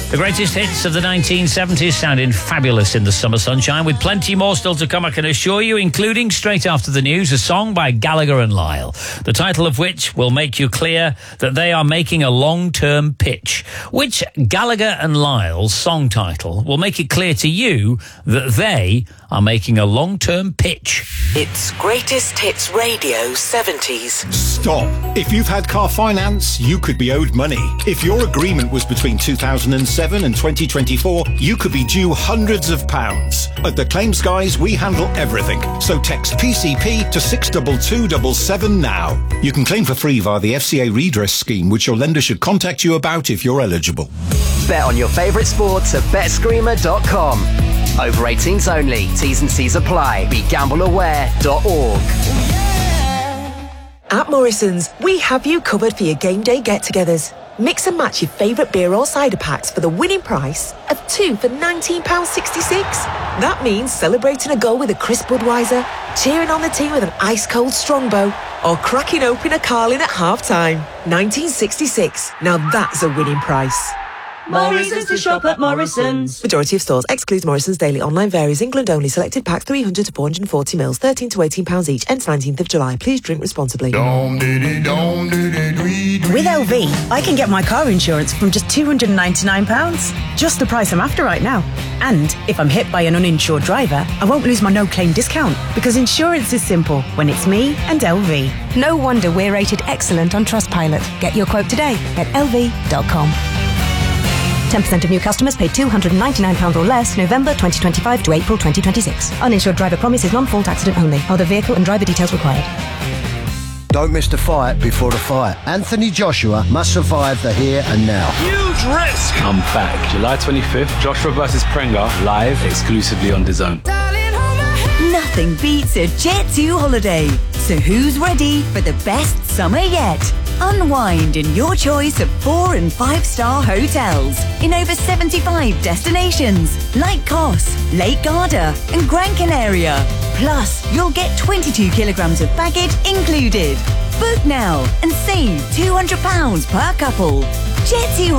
The greatest hits of the 1970s sounding fabulous in the summer sunshine, with plenty more still to come, I can assure you, including straight after the news, a song by Gallagher and Lyle, the title of which will make you clear that they are making a long-term pitch. Which Gallagher and Lyle's song title will make it clear to you that they are making a long-term pitch. It's Greatest Hits Radio 70s. Stop. If you've had car finance, you could be owed money. If your agreement was between 2007 and 2024, you could be due hundreds of pounds. At the Claims Guys, we handle everything. So text PCP to 62277 now. You can claim for free via the FCA redress scheme, which your lender should contact you about if you're eligible. Bet on your favourite sports at betscreamer.com. Over 18s only. T's and C's apply. BeGambleAware.org. At Morrison's, we have you covered for your game day get-togethers. Mix and match your favourite beer or cider packs for the winning price of 2 for £19.66. That means celebrating a goal with a crisp Budweiser, cheering on the team with an ice-cold Strongbow, or cracking open a Carling at half-time. 1966. Now that's a winning price. Morrison's to shop at Morrison's. Majority of stores excludes Morrison's daily online varies. England only. Selected packs 300 to 440 mils, 13 to 18 pounds each. Ends 19th of July. Please drink responsibly. With LV, I can get my car insurance from just £299. Just the price I'm after right now. And if I'm hit by an uninsured driver, I won't lose my no-claim discount, because insurance is simple when it's me and LV. No wonder we're rated excellent on Trustpilot. Get your quote today at lv.com. 10% of new customers paid £299 or less November 2025 to April 2026. Uninsured driver promise is non-fault accident only. Other vehicle and driver details required. Don't miss the fight before the fight. Anthony Joshua must survive the here and now. Huge risk! I'm back. July 25th, Joshua vs. Prenga, live exclusively on DAZN. Nothing beats a Jet2 holiday. So who's ready for the best summer yet? Unwind in your choice of 4- and 5-star hotels in over 75 destinations like Kos, Lake Garda and Gran Canaria. Plus, you'll get 22 kilograms of baggage included. Book now and save £200 per couple. Jet2